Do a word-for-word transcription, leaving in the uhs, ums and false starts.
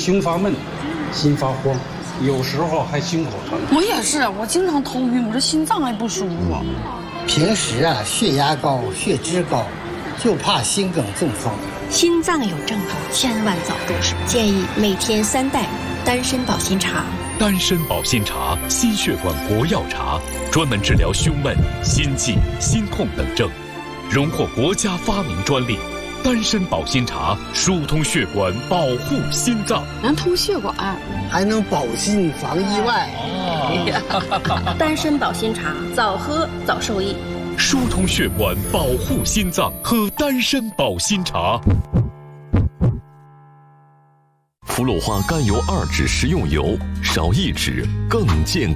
胸发闷、心发慌，有时候还心口疼。 我也是，我经常头晕，我这心脏还不舒服。 平时啊，血压高、血脂高，就怕心梗中风。 心脏有症状，千万早重视。建议每天三袋丹参保心茶。 丹参保心茶，心血管活药茶，专门治疗胸闷、心悸、心痛等症，荣获国家发明专利。丹参保心茶疏通血管，保护心脏， 能通血管， 还能保心防意外。 哦、丹参保心茶，早喝早受益。 疏通血管，保护心脏，喝丹参保心茶。 氟氯化甘油二酯食用油，少一酯更健康。